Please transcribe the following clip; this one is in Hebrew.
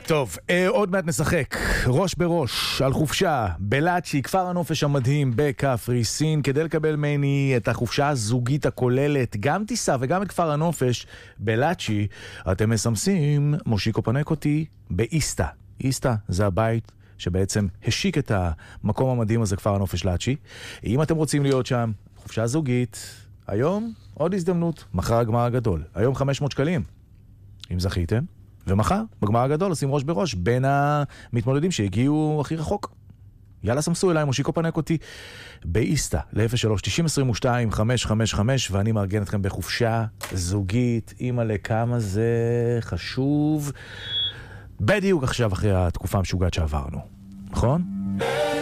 טוב, עוד מעט נשחק ראש בראש על חופשה בלאצ'י, כפר הנופש המדהים בקפריסין. כדי לקבל ממני את החופשה הזוגית הכוללת, גם טיסה וגם את כפר הנופש בלאצ'י, אתם מסמסים מושיקו פנק אותי באיסטה. איסטה זה הבית שבעצם השיק את המקום המדהים הזה, כפר הנופש לאצ'י. אם אתם רוצים להיות שם, חופשה זוגית, היום עוד הזדמנות, מחר הגמר הגדול. היום 500 שקלים, אם זכיתם. ומחר, בגמר הגדול, עושים ראש בראש בין המתמודדים שהגיעו הכי רחוק. יאללה, סמסו אליי, מושיקו פנק אותי באיסטה, ל-03-90-22-555, ואני מארגן אתכם בחופשה זוגית. אימא לכמה זה חשוב. בדיוק עכשיו, אחרי התקופה המשוגעת שעברנו. נכון?